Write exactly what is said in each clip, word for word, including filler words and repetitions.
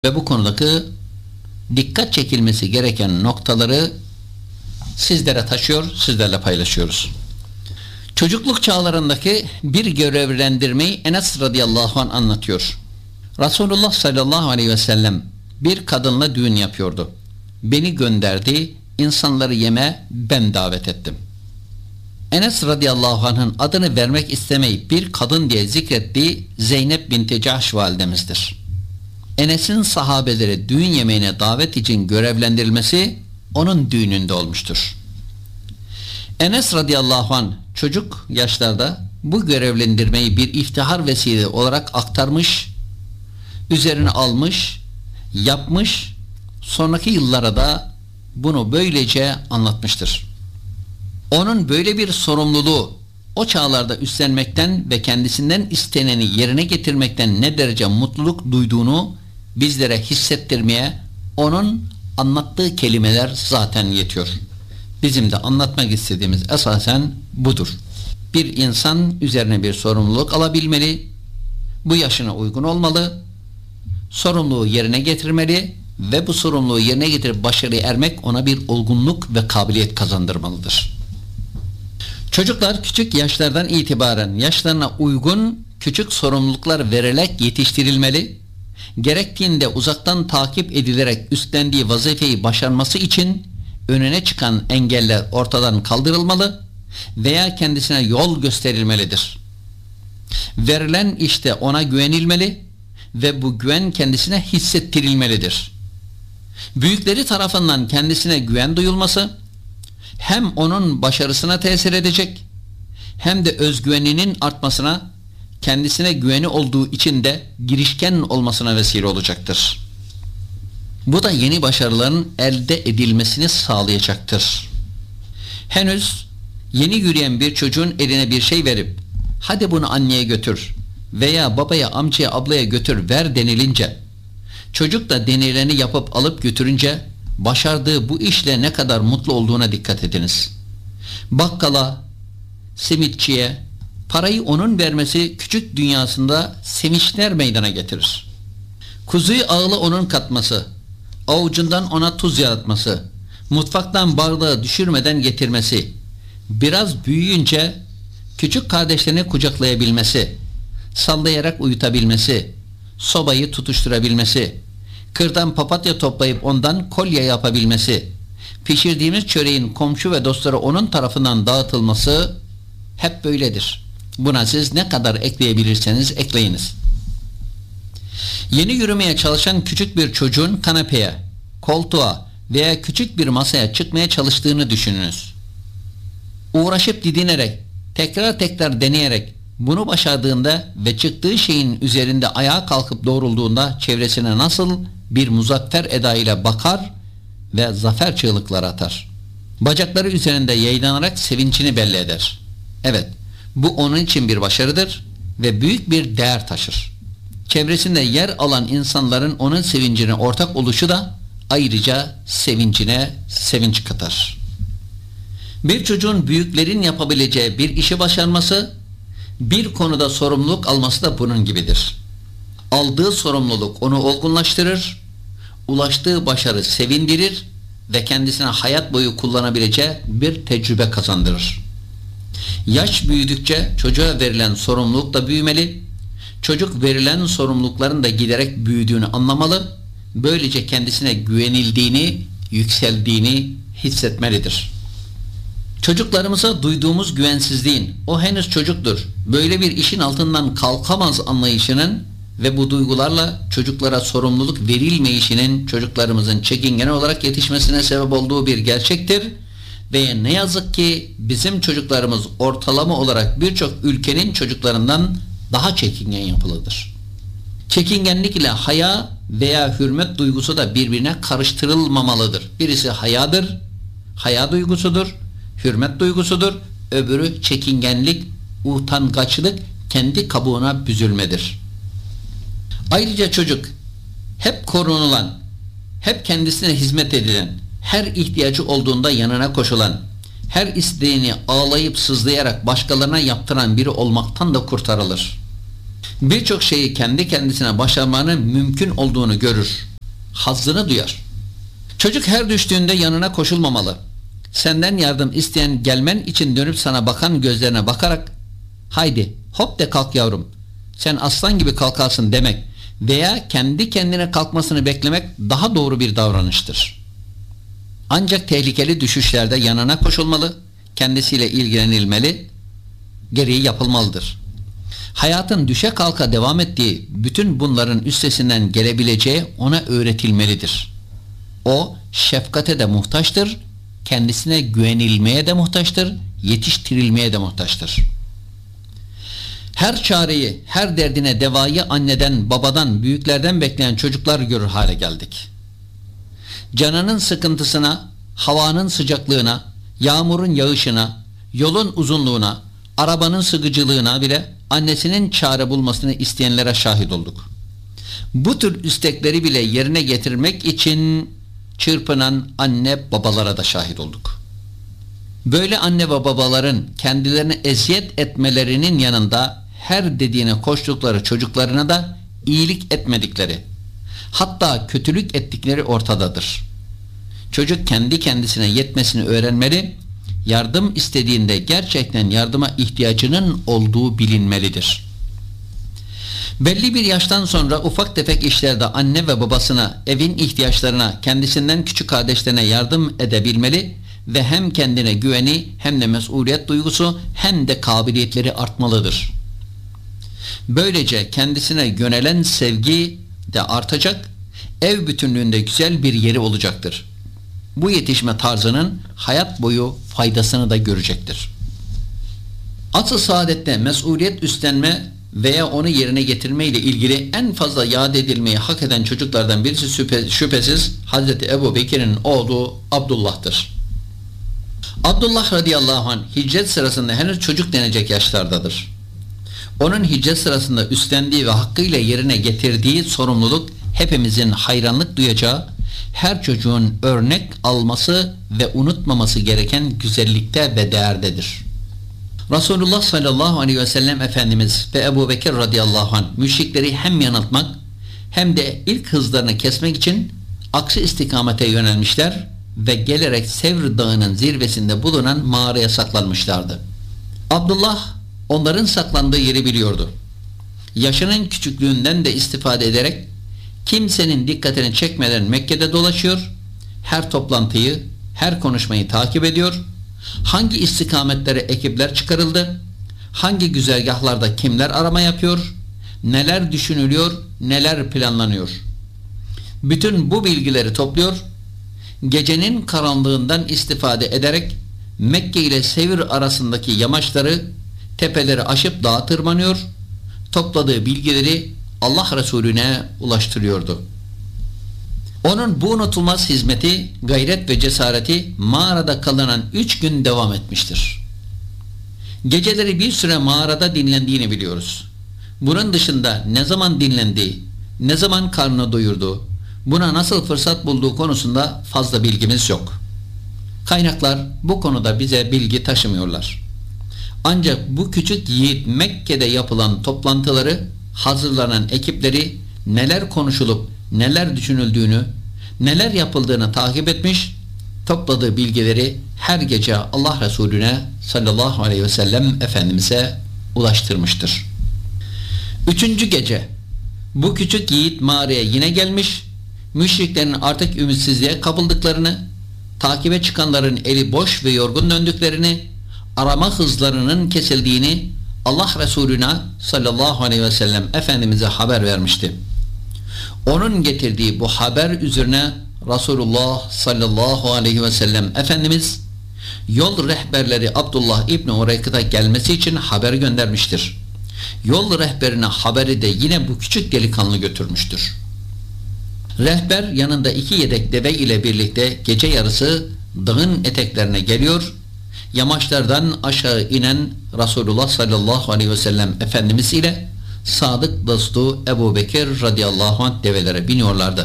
Ve bu konudaki dikkat çekilmesi gereken noktaları sizlere taşıyor, sizlerle paylaşıyoruz. Çocukluk çağlarındaki bir görevlendirmeyi Enes radıyallahu anh anlatıyor. Resulullah sallallahu aleyhi ve sellem bir kadınla düğün yapıyordu. Beni gönderdi, insanları yeme ben davet ettim. Enes radıyallahu anh'ın adını vermek istemeyip bir kadın diye zikrettiği Zeynep binti Cahş validemizdir. Enes'in sahabeleri düğün yemeğine davet için görevlendirilmesi onun düğününde olmuştur. Enes radıyallahu anh çocuk yaşlarda bu görevlendirmeyi bir iftihar vesile olarak aktarmış, üzerine almış, yapmış, sonraki yıllara da bunu böylece anlatmıştır. Onun böyle bir sorumluluğu o çağlarda üstlenmekten ve kendisinden isteneni yerine getirmekten ne derece mutluluk duyduğunu bizlere hissettirmeye onun anlattığı kelimeler zaten yetiyor. Bizim de anlatmak istediğimiz esasen budur. Bir insan üzerine bir sorumluluk alabilmeli, bu yaşına uygun olmalı, sorumluluğu yerine getirmeli ve bu sorumluluğu yerine getirip başarıya ermek ona bir olgunluk ve kabiliyet kazandırmalıdır. Çocuklar küçük yaşlardan itibaren yaşlarına uygun küçük sorumluluklar verilerek yetiştirilmeli, gerektiğinde uzaktan takip edilerek üstlendiği vazifeyi başarması için önüne çıkan engeller ortadan kaldırılmalı veya kendisine yol gösterilmelidir. Verilen işte ona güvenilmeli ve bu güven kendisine hissettirilmelidir. Büyükleri tarafından kendisine güven duyulması hem onun başarısına tesir edecek hem de özgüveninin artmasına, kendisine güveni olduğu için de girişken olmasına vesile olacaktır. Bu da yeni başarıların elde edilmesini sağlayacaktır. Henüz yeni yürüyen bir çocuğun eline bir şey verip hadi bunu anneye götür veya babaya, amcaya, ablaya götür ver denilince, çocuk da denileni yapıp alıp götürünce başardığı bu işle ne kadar mutlu olduğuna dikkat ediniz. Bakkala, simitçiye parayı onun vermesi küçük dünyasında sevinçler meydana getirir. Kuzuyu ağla onun katması, avucundan ona tuz yaratması, mutfaktan bardağı düşürmeden getirmesi, biraz büyüyünce küçük kardeşlerini kucaklayabilmesi, sallayarak uyutabilmesi, sobayı tutuşturabilmesi, kırdan papatya toplayıp ondan kolye yapabilmesi, pişirdiğimiz çöreğin komşu ve dostlara onun tarafından dağıtılması hep böyledir. Buna siz ne kadar ekleyebilirseniz ekleyiniz. Yeni yürümeye çalışan küçük bir çocuğun kanepeye, koltuğa veya küçük bir masaya çıkmaya çalıştığını düşününüz. Uğraşıp didinerek, tekrar tekrar deneyerek bunu başardığında ve çıktığı şeyin üzerinde ayağa kalkıp doğrulduğunda çevresine nasıl bir muzaffer eda ile bakar ve zafer çığlıkları atar. Bacakları üzerinde yayılanarak sevincini belli eder. Evet, bu onun için bir başarıdır ve büyük bir değer taşır. Çevresinde yer alan insanların onun sevincine ortak oluşu da ayrıca sevincine sevinç katar. Bir çocuğun büyüklerin yapabileceği bir işi başarması, bir konuda sorumluluk alması da bunun gibidir. Aldığı sorumluluk onu olgunlaştırır, ulaştığı başarı sevindirir ve kendisine hayat boyu kullanabileceği bir tecrübe kazandırır. Yaş büyüdükçe çocuğa verilen sorumluluk da büyümeli, çocuk verilen sorumlulukların da giderek büyüdüğünü anlamalı, böylece kendisine güvenildiğini, yükseldiğini hissetmelidir. Çocuklarımıza duyduğumuz güvensizliğin, o henüz çocuktur, böyle bir işin altından kalkamaz anlayışının ve bu duygularla çocuklara sorumluluk verilmeyişinin çocuklarımızın çekingen olarak yetişmesine sebep olduğu bir gerçektir ve ne yazık ki bizim çocuklarımız ortalama olarak birçok ülkenin çocuklarından daha çekingen yapılıdır. Çekingenlik ile haya veya hürmet duygusu da birbirine karıştırılmamalıdır. Birisi hayadır, haya duygusudur, hürmet duygusudur, öbürü çekingenlik, utangaçlık, kendi kabuğuna büzülmedir. Ayrıca çocuk hep korunulan, hep kendisine hizmet edilen, her ihtiyacı olduğunda yanına koşulan, her isteğini ağlayıp sızlayarak başkalarına yaptıran biri olmaktan da kurtarılır. Birçok şeyi kendi kendisine başarmanın mümkün olduğunu görür. hazzını duyar. Çocuk her düştüğünde yanına koşulmamalı. Senden yardım isteyen gelmen için dönüp sana bakan gözlerine bakarak haydi hop de kalk yavrum, sen aslan gibi kalkarsın demek veya kendi kendine kalkmasını beklemek daha doğru bir davranıştır. Ancak tehlikeli düşüşlerde yanına koşulmalı, kendisiyle ilgilenilmeli, gereği yapılmalıdır. Hayatın düşe kalka devam ettiği bütün bunların üstesinden gelebileceği ona öğretilmelidir. O şefkate de muhtaçtır, kendisine güvenilmeye de muhtaçtır, yetiştirilmeye de muhtaçtır. Her çareyi, her derdine devayı anneden, babadan, büyüklerden bekleyen çocuklar görür hale geldik. Canının sıkıntısına, havanın sıcaklığına, yağmurun yağışına, yolun uzunluğuna, arabanın sıkıcılığına bile annesinin çare bulmasını isteyenlere şahit olduk. Bu tür istekleri bile yerine getirmek için çırpınan anne babalara da şahit olduk. Böyle anne ve babaların kendilerine eziyet etmelerinin yanında her dediğine koştukları çocuklarına da iyilik etmedikleri, hatta kötülük ettikleri ortadadır. Çocuk kendi kendisine yetmesini öğrenmeli, yardım istediğinde gerçekten yardıma ihtiyacının olduğu bilinmelidir. Belli bir yaştan sonra ufak tefek işlerde anne ve babasına, evin ihtiyaçlarına, kendisinden küçük kardeşlerine yardım edebilmeli ve hem kendine güveni hem de mesuliyet duygusu hem de kabiliyetleri artmalıdır. Böylece kendisine yönelen sevgi de artacak, ev bütünlüğünde güzel bir yeri olacaktır. Bu yetişme tarzının hayat boyu faydasını da görecektir. Asıl saadette mesuliyet üstlenme veya onu yerine getirme ile ilgili en fazla yad edilmeyi hak eden çocuklardan birisi şüphe, şüphesiz Hazreti Ebu Bekir'in oğlu Abdullah'tır. Abdullah radıyallahu anh hicret sırasında henüz çocuk denecek yaşlardadır. Onun hicret sırasında üstlendiği ve hakkıyla yerine getirdiği sorumluluk hepimizin hayranlık duyacağı, her çocuğun örnek alması ve unutmaması gereken güzellikte ve değerdedir. Resulullah sallallahu aleyhi ve sellem Efendimiz ve Ebu Bekir radıyallahu anh müşrikleri hem yanıltmak hem de ilk hızlarını kesmek için aksi istikamete yönelmişler ve gelerek Sevr Dağı'nın zirvesinde bulunan mağaraya saklanmışlardı. Abdullah onların saklandığı yeri biliyordu. Yaşının küçüklüğünden de istifade ederek kimsenin dikkatini çekmeden Mekke'de dolaşıyor, her toplantıyı, her konuşmayı takip ediyor, hangi istikametlere ekipler çıkarıldı, hangi güzergahlarda kimler arama yapıyor, neler düşünülüyor, neler planlanıyor. Bütün bu bilgileri topluyor, gecenin karanlığından istifade ederek Mekke ile Sevr arasındaki yamaçları, tepeleri aşıp dağa tırmanıyor, topladığı bilgileri Allah Resulüne ulaştırıyordu. Onun bu unutulmaz hizmeti, gayret ve cesareti mağarada kalınan üç gün devam etmiştir. Geceleri bir süre mağarada dinlendiğini biliyoruz. Bunun dışında ne zaman dinlendiği, ne zaman karnını doyurduğu, buna nasıl fırsat bulduğu konusunda fazla bilgimiz yok. Kaynaklar bu konuda bize bilgi taşımıyorlar. Ancak bu küçük yiğit Mekke'de yapılan toplantıları, hazırlanan ekipleri, neler konuşulup neler düşünüldüğünü, neler yapıldığını takip etmiş, topladığı bilgileri her gece Allah Resulüne sallallahu aleyhi ve sellem Efendimiz'e ulaştırmıştır. Üçüncü gece bu küçük yiğit mağaraya yine gelmiş, müşriklerin artık ümitsizliğe kapıldıklarını, takibe çıkanların eli boş ve yorgun döndüklerini, arama hızlarının kesildiğini Allah Resulüne sallallahu aleyhi ve sellem Efendimiz'e haber vermişti. Onun getirdiği bu haber üzerine Resulullah sallallahu aleyhi ve sellem Efendimiz yol rehberleri Abdullah İbni Ureykı'da gelmesi için haber göndermiştir. Yol rehberine haberi de yine bu küçük delikanlı götürmüştür. Rehber yanında iki yedek deve ile birlikte gece yarısı dağın eteklerine geliyor, yamaçlardan aşağı inen Resulullah sallallahu aleyhi ve sellem Efendimiz ile sadık dostu Ebu Bekir radıyallahu anh develere biniyorlardı.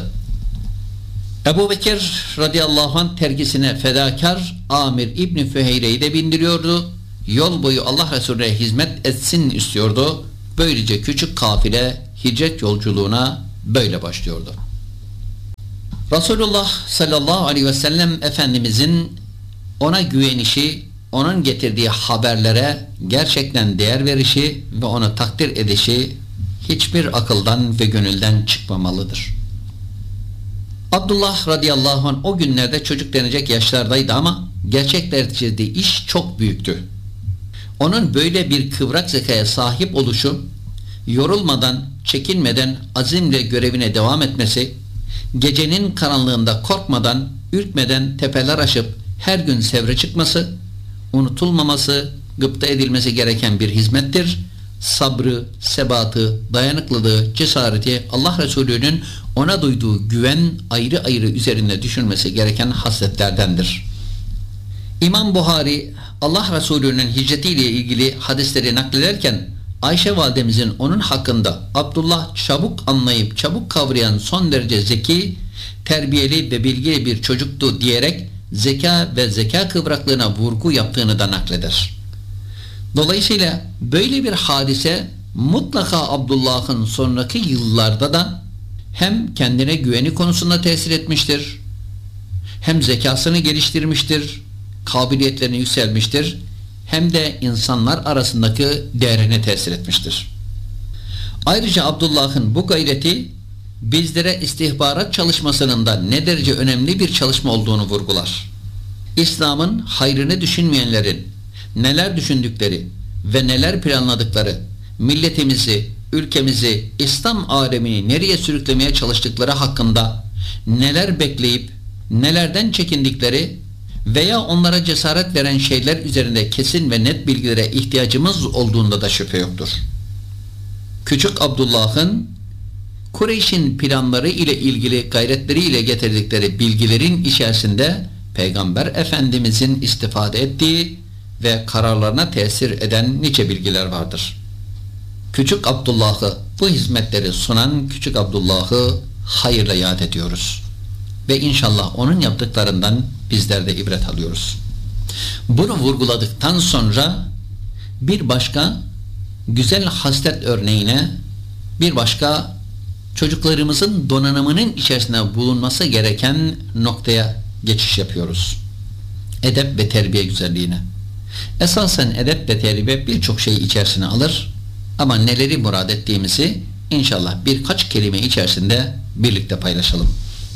Ebu Bekir radıyallahu anh tergisine fedakar Amir İbni Füheyre'yi de bindiriyordu. Yol boyu Allah Resulü'ne hizmet etsin istiyordu. Böylece küçük kafile hicret yolculuğuna böyle başlıyordu. Resulullah sallallahu aleyhi ve sellem Efendimizin ona güvenişi, onun getirdiği haberlere gerçekten değer verişi ve onu takdir edişi hiçbir akıldan ve gönülden çıkmamalıdır. Abdullah radıyallahu anh o günlerde çocuk denecek yaşlardaydı ama gerçekleştirdiği iş çok büyüktü. Onun böyle bir kıvrak zekaya sahip oluşu, yorulmadan, çekinmeden azimle görevine devam etmesi, gecenin karanlığında korkmadan, ürkmeden tepeler aşıp her gün sevre çıkması, unutulmaması, gıpta edilmesi gereken bir hizmettir. Sabrı, sebatı, dayanıklılığı, cesareti, Allah Resulü'nün ona duyduğu güven ayrı ayrı üzerinde düşünmesi gereken hasletlerdendir. İmam Buhari Allah Resulü'nün hicretiyle ilgili hadisleri naklederken Ayşe validemizin onun hakkında Abdullah çabuk anlayıp çabuk kavrayan son derece zeki, terbiyeli ve bilgili bir çocuktu diyerek zeka ve zeka kıvraklığına vurgu yaptığını da nakleder. Dolayısıyla böyle bir hadise mutlaka Abdullah'ın sonraki yıllarda da hem kendine güveni konusunda tesir etmiştir, hem zekasını geliştirmiştir, kabiliyetlerini yükselmiştir, hem de insanlar arasındaki değerine tesir etmiştir. Ayrıca Abdullah'ın bu gayreti bizlere istihbarat çalışmasının da ne derece önemli bir çalışma olduğunu vurgular. İslam'ın hayrını düşünmeyenlerin neler düşündükleri ve neler planladıkları, milletimizi, ülkemizi, İslam alemini nereye sürüklemeye çalıştıkları hakkında neler bekleyip nelerden çekindikleri veya onlara cesaret veren şeyler üzerinde kesin ve net bilgilere ihtiyacımız olduğunda da şüphe yoktur. Küçük Abdullah'ın Kureyş'in planları ile ilgili gayretleriyle getirdikleri bilgilerin içerisinde Peygamber Efendimizin istifade ettiği ve kararlarına tesir eden nice bilgiler vardır. Küçük Abdullah'ı, bu hizmetleri sunan Küçük Abdullah'ı hayırla yad ediyoruz. Ve inşallah onun yaptıklarından bizler de ibret alıyoruz. Bunu vurguladıktan sonra bir başka güzel haslet örneğine, bir başka çocuklarımızın donanımının içerisinde bulunması gereken noktaya geçiş yapıyoruz. Edep ve terbiye güzelliğine. Esasen edep ve terbiye birçok şeyi içerisine alır ama neleri murad ettiğimizi inşallah birkaç kelime içerisinde birlikte paylaşalım.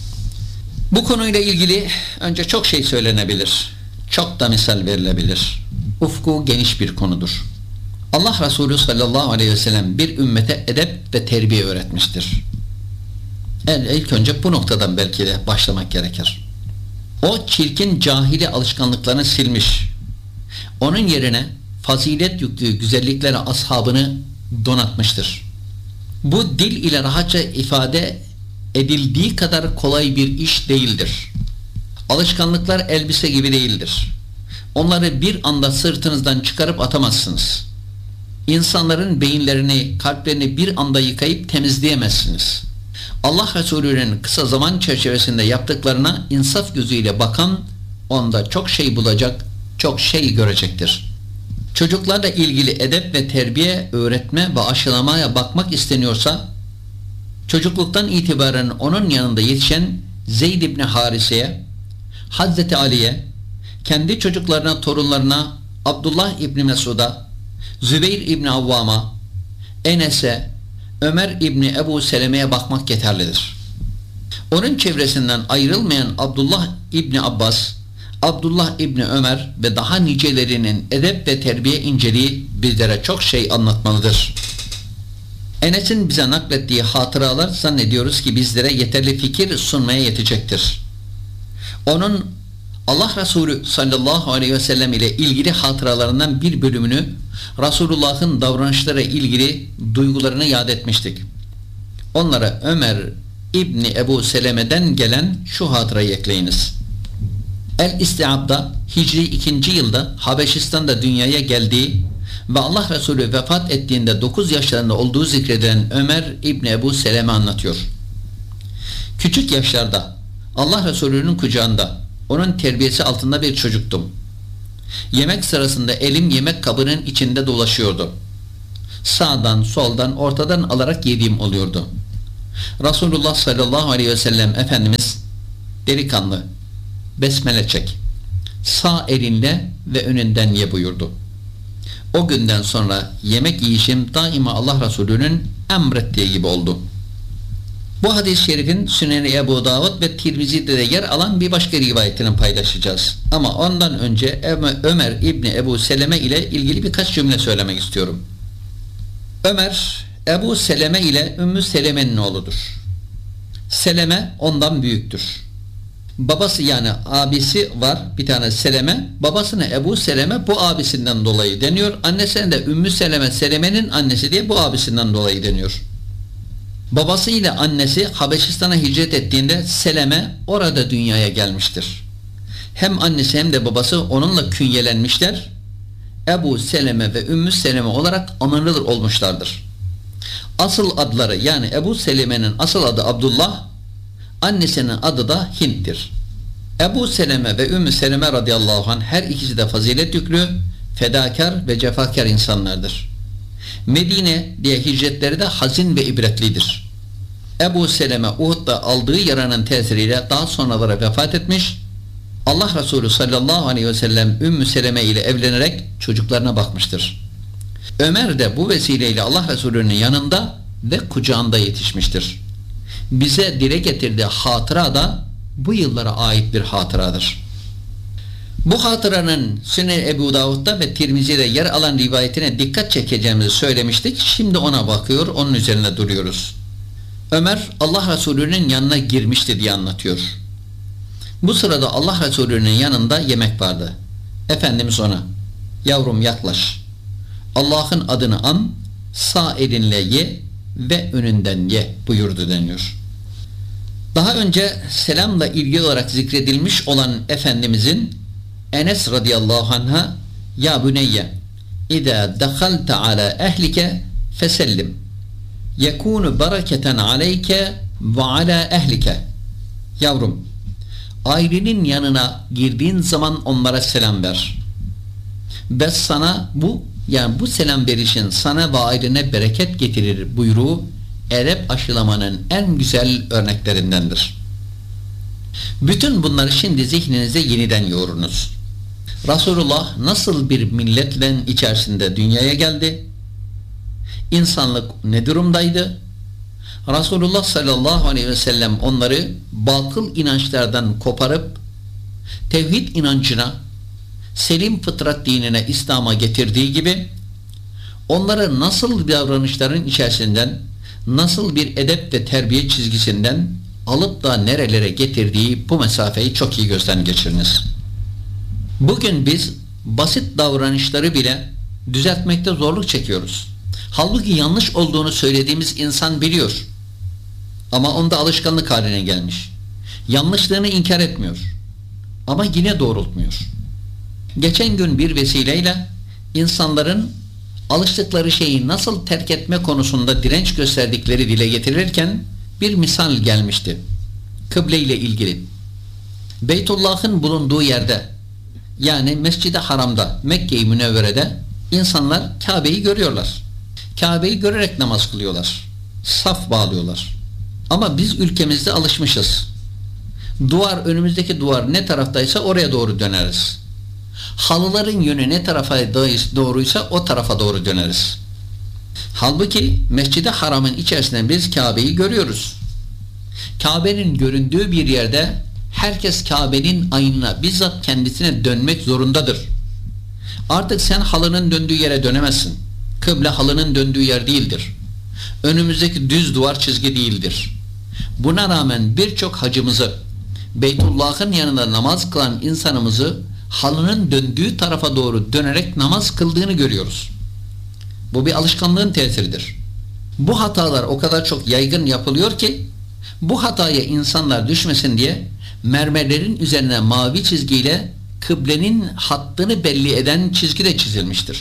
Bu konuyla ilgili önce çok şey söylenebilir. Çok da misal verilebilir. Ufku geniş bir konudur. Allah Resulü sallallahu aleyhi ve sellem bir ümmete edep ve terbiye öğretmiştir. Yani ilk önce bu noktadan belki de başlamak gerekir. O çirkin cahili alışkanlıklarını silmiş. Onun yerine fazilet yüklü güzelliklere ashabını donatmıştır. Bu dil ile rahatça ifade edildiği kadar kolay bir iş değildir. Alışkanlıklar elbise gibi değildir. Onları bir anda sırtınızdan çıkarıp atamazsınız. İnsanların beyinlerini, kalplerini bir anda yıkayıp temizleyemezsiniz. Allah Resulü'nün kısa zaman çerçevesinde yaptıklarına insaf gözüyle bakan, onda çok şey bulacak, çok şey görecektir. Çocuklarla ilgili edep ve terbiye, öğretme ve aşılamaya bakmak isteniyorsa, çocukluktan itibaren onun yanında yetişen Zeyd İbni Harise'ye, Hazreti Ali'ye, kendi çocuklarına, torunlarına Abdullah İbni Mesud'a, Zübeyir İbni Avvam'a, Enes'e, Ömer İbni Ebu Seleme'ye bakmak yeterlidir. Onun çevresinden ayrılmayan Abdullah İbni Abbas, Abdullah İbni Ömer ve daha nicelerinin edep ve terbiye inceliği bizlere çok şey anlatmalıdır. Enes'in bize naklettiği hatıralar zannediyoruz ki bizlere yeterli fikir sunmaya yetecektir. Onun Allah Resulü sallallahu aleyhi ve sellem ile ilgili hatıralarından bir bölümünü Resulullah'ın davranışlara ilgili duygularını yad etmiştik. Onlara Ömer İbni Ebu Seleme'den gelen şu hatırayı ekleyiniz. El-İstiab'da Hicri ikinci yılda Habeşistan'da dünyaya geldiği ve Allah Resulü vefat ettiğinde dokuz yaşlarında olduğu zikredilen Ömer İbni Ebu Seleme anlatıyor. Küçük yaşlarda Allah Resulü'nün kucağında onun terbiyesi altında bir çocuktum. Yemek sırasında elim yemek kabının içinde dolaşıyordu. Sağdan, soldan, ortadan alarak yediğim oluyordu. Resulullah sallallahu aleyhi ve sellem Efendimiz Delikanlı, besmele çek. Sağ elinle ve önünden ye buyurdu. O günden sonra yemek yiyişim daima Allah Resulü'nün emrettiği gibi oldu. Bu hadis-i şerifin Sünen-i Ebu Davud ve Tirmizi'de de yer alan bir başka rivayetini paylaşacağız. Ama ondan önce Ömer İbni Ebu Seleme ile ilgili birkaç cümle söylemek istiyorum. Ömer, Ebu Seleme ile Ümmü Seleme'nin oğludur. Seleme ondan büyüktür. Babası yani abisi var bir tane Seleme. Babasına Ebu Seleme bu abisinden dolayı deniyor. Annesine de Ümmü Seleme, Seleme'nin annesi diye bu abisinden dolayı deniyor. Babası ile annesi Habeşistan'a hicret ettiğinde Seleme orada dünyaya gelmiştir. Hem annesi hem de babası onunla künyelenmişler. Ebu Seleme ve Ümmü Seleme olarak anılır olmuşlardır. Asıl adları yani Ebu Seleme'nin asıl adı Abdullah, annesinin adı da Hint'tir. Ebu Seleme ve Ümmü Seleme radıyallahu anh her ikisi de fazilet yüklü, fedakar ve cefakar insanlardır. Medine diye hicretleri de hazin ve ibretlidir. Ebu Seleme Uhud'da aldığı yaranın tesiriyle daha sonralara vefat etmiş. Allah Resulü sallallahu aleyhi ve sellem Ümmü Seleme ile evlenerek çocuklarına bakmıştır. Ömer de bu vesileyle Allah Resulü'nün yanında ve kucağında yetişmiştir. Bize dile getirdiği hatıra da bu yıllara ait bir hatıradır. Bu hatıranın Sünen Ebu Davud'da ve Tirmizi'de yer alan rivayetine dikkat çekeceğimizi söylemiştik. Şimdi ona bakıyor, onun üzerine duruyoruz. Ömer Allah Resulü'nün yanına girmişti diye anlatıyor. Bu sırada Allah Resulü'nün yanında yemek vardı. Efendimiz ona, yavrum yaklaş, Allah'ın adını an, sağ elinle ye ve önünden ye buyurdu deniyor. Daha önce selamla ilgili olarak zikredilmiş olan Efendimizin Enes radıyallahu anh'a ya büneyye İzâ dakhalte alâ ehlike fesellim yekûnu bereketen aleyke ve alâ ehlike. Yavrum, ailenin yanına girdiğin zaman onlara selam ver. Ve sana bu yani bu selam verişin sana ve ailene bereket getirir buyruğu edep aşılamanın en güzel örneklerindendir. Bütün bunları şimdi zihninize yeniden yoğurunuz. Resulullah nasıl bir milletle içerisinde dünyaya geldi? İnsanlık ne durumdaydı? Resulullah sallallahu aleyhi ve sellem onları batıl inançlardan koparıp tevhid inancına, selim fıtrat dinine, İslam'a getirdiği gibi onları nasıl davranışların içerisinden, nasıl bir edep ve terbiye çizgisinden alıp da nerelere getirdiği bu mesafeyi çok iyi gözden geçiriniz. Bugün biz basit davranışları bile düzeltmekte zorluk çekiyoruz. Halbuki yanlış olduğunu söylediğimiz insan biliyor. Ama onda alışkanlık haline gelmiş. Yanlışlığını inkar etmiyor. Ama yine doğrultmuyor. Geçen gün bir vesileyle insanların alıştıkları şeyi nasıl terk etme konusunda direnç gösterdikleri dile getirilirken bir misal gelmişti. Kıble ile ilgili. Beytullah'ın bulunduğu yerde yani Mescid-i Haram'da, Mekke-i Münevvere'de insanlar Kabe'yi görüyorlar. Kabe'yi görerek namaz kılıyorlar. Saf bağlıyorlar. Ama biz ülkemizde alışmışız. Duvar, önümüzdeki duvar ne taraftaysa oraya doğru döneriz. Halıların yönü ne tarafa doğruysa o tarafa doğru döneriz. Halbuki Mescid-i Haram'ın içerisinden biz Kabe'yi görüyoruz. Kabe'nin göründüğü bir yerde herkes Kabe'nin aynına bizzat kendisine dönmek zorundadır. Artık sen halının döndüğü yere dönemezsin. Kıble halının döndüğü yer değildir. Önümüzdeki düz duvar çizgi değildir. Buna rağmen birçok hacımızı, Beytullah'ın yanında namaz kılan insanımızı halının döndüğü tarafa doğru dönerek namaz kıldığını görüyoruz. Bu bir alışkanlığın tesiridir. Bu hatalar o kadar çok yaygın yapılıyor ki bu hataya insanlar düşmesin diye mermerlerin üzerine mavi çizgiyle kıblenin hattını belli eden çizgi de çizilmiştir.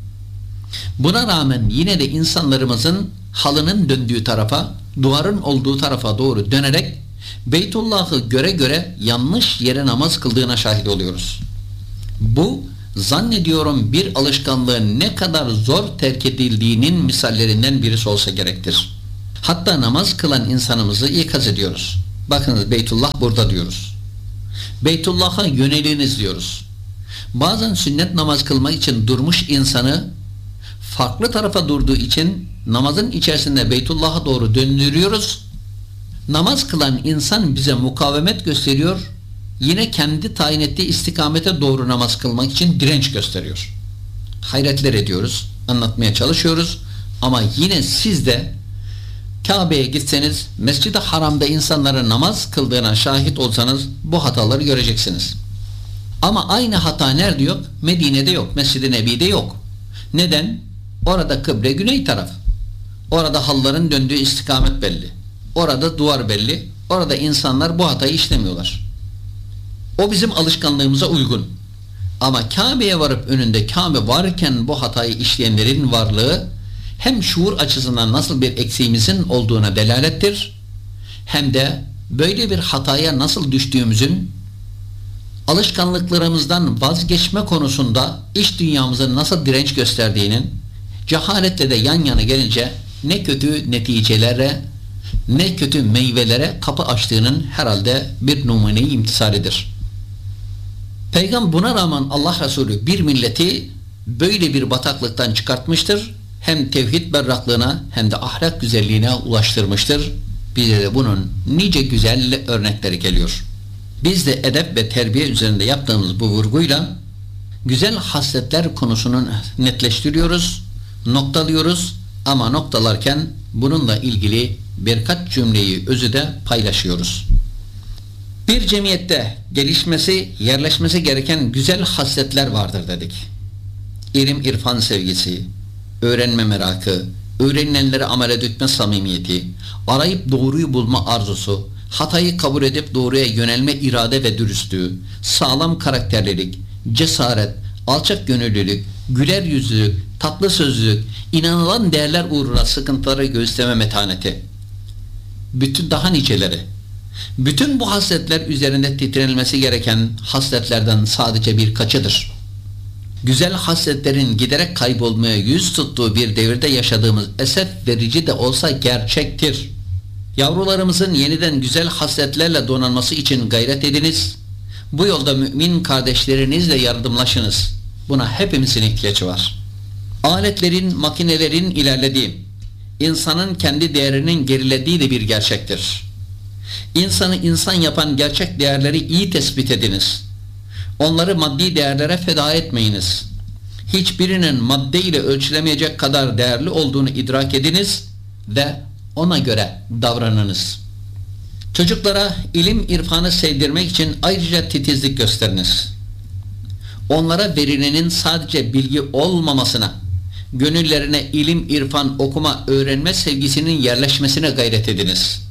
Buna rağmen yine de insanlarımızın halının döndüğü tarafa, duvarın olduğu tarafa doğru dönerek Beytullah'ı göre göre yanlış yere namaz kıldığına şahit oluyoruz. Bu zannediyorum bir alışkanlığın ne kadar zor terk edildiğinin misallerinden birisi olsa gerektir. Hatta namaz kılan insanımızı ikaz ediyoruz. Bakınız Beytullah burada diyoruz. Beytullah'a yöneliniz diyoruz. Bazen sünnet namaz kılmak için durmuş insanı farklı tarafa durduğu için namazın içerisinde Beytullah'a doğru döndürüyoruz. Namaz kılan insan bize mukavemet gösteriyor. Yine kendi tayin ettiği istikamete doğru namaz kılmak için direnç gösteriyor. Hayretler ediyoruz, anlatmaya çalışıyoruz ama yine siz de Kabe'ye gitseniz, Mescid-i Haram'da insanların namaz kıldığına şahit olsanız bu hataları göreceksiniz. Ama aynı hata nerede yok? Medine'de yok, Mescid-i Nebi'de yok. Neden? Orada kıble güney taraf. Orada halıların döndüğü istikamet belli. Orada duvar belli. Orada insanlar bu hatayı işlemiyorlar. O bizim alışkanlığımıza uygun. Ama Kabe'ye varıp önünde Kabe varken bu hatayı işleyenlerin varlığı hem şuur açısından nasıl bir eksiğimizin olduğuna delalettir, hem de böyle bir hataya nasıl düştüğümüzün, alışkanlıklarımızdan vazgeçme konusunda iç dünyamızın nasıl direnç gösterdiğinin, cehaletle de yan yana gelince ne kötü neticelere, ne kötü meyvelere kapı açtığının herhalde bir numune-i imtisalidir. Peygamber buna rağmen Allah Resulü bir milleti böyle bir bataklıktan çıkartmıştır. Hem tevhid berraklığına hem de ahlak güzelliğine ulaştırmıştır. Bize de bunun nice güzel örnekleri geliyor. Biz de edep ve terbiye üzerinde yaptığımız bu vurguyla güzel hasletler konusunu netleştiriyoruz, noktalıyoruz ama noktalarken bununla ilgili birkaç cümleyi özü de paylaşıyoruz. Bir cemiyette gelişmesi, yerleşmesi gereken güzel hasletler vardır dedik. İlim, irfan sevgisi, öğrenme merakı, öğrenilenleri amele dökme samimiyeti, arayıp doğruyu bulma arzusu, hatayı kabul edip doğruya yönelme irade ve dürüstlüğü, sağlam karakterlilik, cesaret, alçak gönüllülük, güler yüzlülük, tatlı sözlülük, inanılan değerler uğruna sıkıntıları göğüsleme metaneti. Bütün daha niceleri. Bütün bu hasletler üzerinde titrenilmesi gereken hasletlerden sadece birkaçıdır. Güzel hasletlerin giderek kaybolmaya yüz tuttuğu bir devirde yaşadığımız esef verici de olsa gerçektir. Yavrularımızın yeniden güzel hasletlerle donanması için gayret ediniz. Bu yolda mümin kardeşlerinizle yardımlaşınız. Buna hepimizin ihtiyacı var. Aletlerin, makinelerin ilerlediği, insanın kendi değerinin gerilediği de bir gerçektir. İnsanı insan yapan gerçek değerleri iyi tespit ediniz. Onları maddi değerlere feda etmeyiniz. Hiçbirinin madde ile ölçülemeyecek kadar değerli olduğunu idrak ediniz ve ona göre davranınız. Çocuklara ilim irfanı sevdirmek için ayrıca titizlik gösteriniz. Onlara verilenin sadece bilgi olmamasına, gönüllerine ilim, irfan, okuma, öğrenme sevgisinin yerleşmesine gayret ediniz.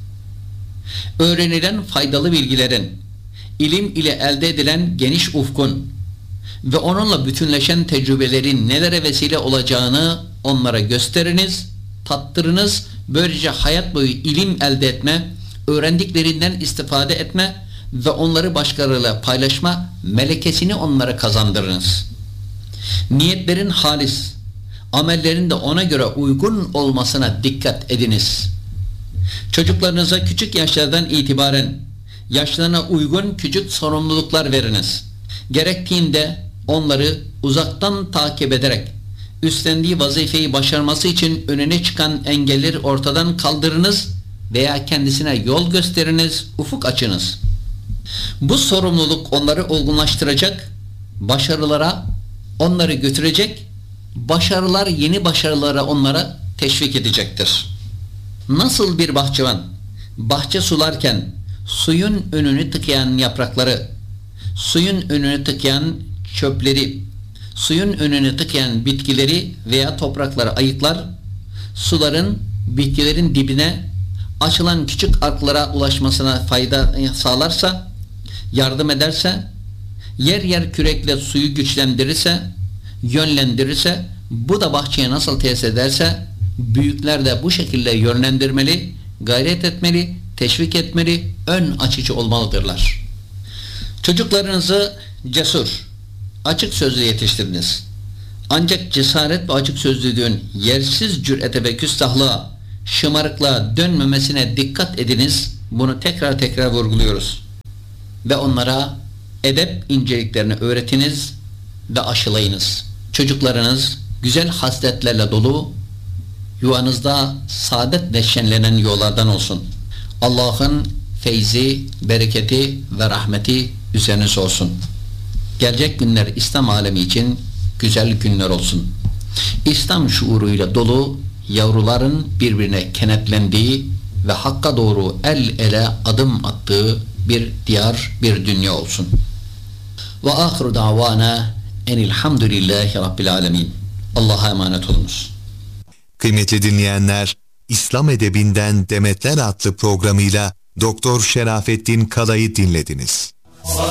Öğrenilen faydalı bilgilerin, ilim ile elde edilen geniş ufkun ve onunla bütünleşen tecrübelerin nelere vesile olacağını onlara gösteriniz, tattırınız. Böylece hayat boyu ilim elde etme, öğrendiklerinden istifade etme ve onları başkalarıyla paylaşma melekesini onlara kazandırınız. Niyetlerin halis, amellerin de ona göre uygun olmasına dikkat ediniz. Çocuklarınıza küçük yaşlardan itibaren yaşlarına uygun küçük sorumluluklar veriniz. Gerektiğinde onları uzaktan takip ederek üstlendiği vazifeyi başarması için önüne çıkan engelleri ortadan kaldırınız veya kendisine yol gösteriniz, ufuk açınız. Bu sorumluluk onları olgunlaştıracak, başarılara onları götürecek, başarılar yeni başarılara onlara teşvik edecektir. Nasıl bir bahçıvan bahçe sularken suyun önünü tıkayan yaprakları, suyun önünü tıkayan çöpleri, suyun önünü tıkayan bitkileri veya toprakları ayıklar, suların bitkilerin dibine açılan küçük arklara ulaşmasına fayda sağlarsa, yardım ederse, yer yer kürekle suyu güçlendirirse, yönlendirirse, bu da bahçeye nasıl tesir ederse, büyükler de bu şekilde yönlendirmeli, gayret etmeli, teşvik etmeli, ön açıcı olmalıdırlar. Çocuklarınızı cesur, açık sözlü yetiştiriniz. Ancak cesaret ve açık sözlülüğün yersiz cürete ve küstahlığa, şımarıklığa dönmemesine dikkat ediniz. Bunu tekrar tekrar vurguluyoruz. Ve onlara edep inceliklerini öğretiniz ve aşılayınız. Çocuklarınız güzel hasletlerle dolu, yuvanızda saadetle şenlenen yollardan olsun. Allah'ın feyzi, bereketi ve rahmeti üzerinize olsun. Gelecek günler İslam alemi için güzel günler olsun. İslam şuuruyla dolu yavruların birbirine kenetlendiği ve hakka doğru el ele adım attığı bir diyar, bir dünya olsun. Ve ahiru davana enilhamdülillahi rabbil alemin. Allah'a emanet olunuz. Kıymetli dinleyenler, İslam Edebinden Demetler adlı programıyla Doktor Şerafettin Kalay'ı dinlediniz.